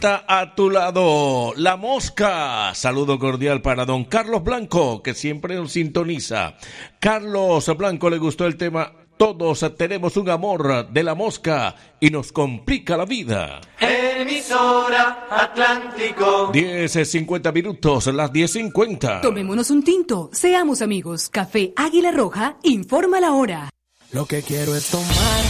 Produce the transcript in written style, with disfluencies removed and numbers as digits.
Está a tu lado, La Mosca. Saludo cordial para don Carlos Blanco, que siempre nos sintoniza. Carlos Blanco le gustó el tema Todos tenemos un amor de La Mosca y nos complica la vida. Emisora Atlántico. 10:50 minutos, las 10:50. Tomémonos un tinto, seamos amigos. Café Águila Roja informa la hora. Lo que quiero es tomar